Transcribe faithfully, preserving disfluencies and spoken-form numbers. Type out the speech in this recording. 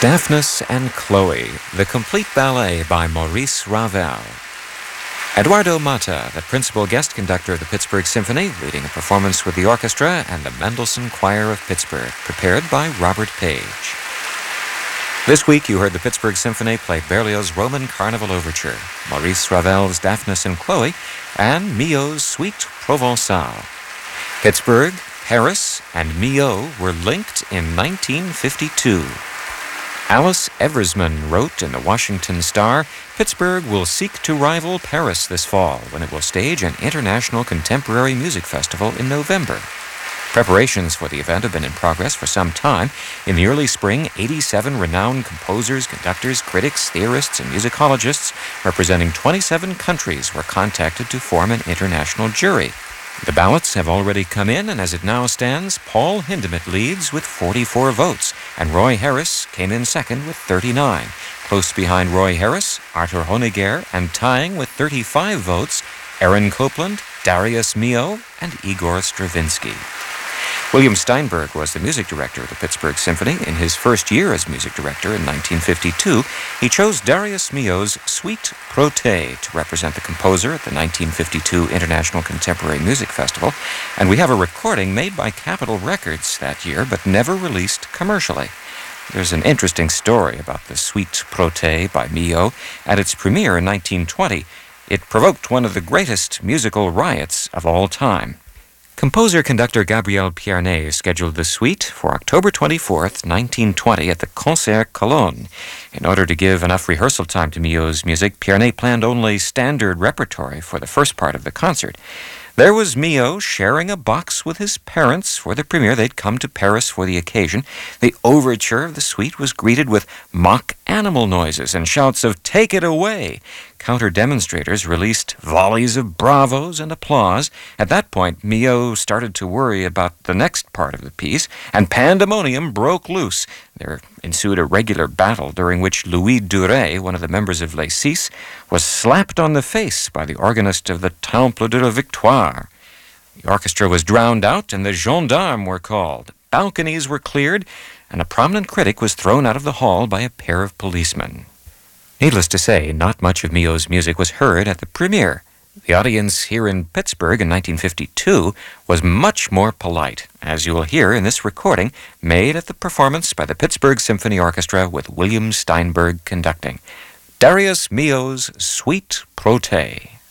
Daphnis and Chloe, the complete ballet by Maurice Ravel. Eduardo Mata, the principal guest conductor of the Pittsburgh Symphony, leading a performance with the orchestra and the Mendelssohn Choir of Pittsburgh, prepared by Robert Page. This week you heard the Pittsburgh Symphony play Berlioz's Roman Carnival Overture, Maurice Ravel's Daphnis and Chloe, and Milhaud's Suite Provençale. Pittsburgh, Paris, and Milhaud were linked in nineteen fifty-two. Alice Eversman wrote in the Washington Star, Pittsburgh will seek to rival Paris this fall when it will stage an international contemporary music festival in November. Preparations for the event have been in progress for some time. In the early spring, eighty-seven renowned composers, conductors, critics, theorists, and musicologists representing twenty-seven countries were contacted to form an international jury. The ballots have already come in, and as it now stands, Paul Hindemith leads with forty-four votes, and Roy Harris came in second with thirty-nine. Close behind Roy Harris, Arthur Honegger, and tying with thirty-five votes, Aaron Copland, Darius Milhaud, and Igor Stravinsky. William Steinberg was the music director of the Pittsburgh Symphony. In his first year as music director in nineteen fifty-two, he chose Darius Milhaud's Suite Protée to represent the composer at the nineteen fifty-two International Contemporary Music Festival, and we have a recording made by Capitol Records that year, but never released commercially. There's an interesting story about the Suite Protée by Milhaud. At its premiere in nineteen twenty, it provoked one of the greatest musical riots of all time. Composer-conductor Gabriel Pierné scheduled the suite for October twenty-fourth, nineteen twenty at the Concert Cologne. In order to give enough rehearsal time to Milhaud's music, Pierné planned only standard repertory for the first part of the concert. There was Milhaud sharing a box with his parents for the premiere. They'd come to Paris for the occasion. The overture of the suite was greeted with mock animal noises and shouts of "Take it away!" Counter-demonstrators released volleys of bravos and applause. At that point, Milhaud started to worry about the next part of the piece, and pandemonium broke loose. There ensued a regular battle during which Louis Duret, one of the members of Les Six, was slapped on the face by the organist of the Temple de la Victoire. The orchestra was drowned out, and the gendarmes were called. Balconies were cleared, and a prominent critic was thrown out of the hall by a pair of policemen. Needless to say, not much of Milhaud's music was heard at the premiere. The audience here in Pittsburgh in nineteen fifty-two was much more polite, as you will hear in this recording made at the performance by the Pittsburgh Symphony Orchestra with William Steinberg conducting. Darius Milhaud's Suite Protée.